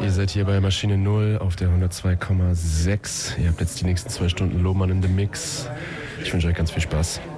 Ihr seid hier bei Maschine 0 auf der 102,6. Ihr habt jetzt die nächsten 2 Stunden Lohmann in the Mix. Ich wünsche euch ganz viel Spaß.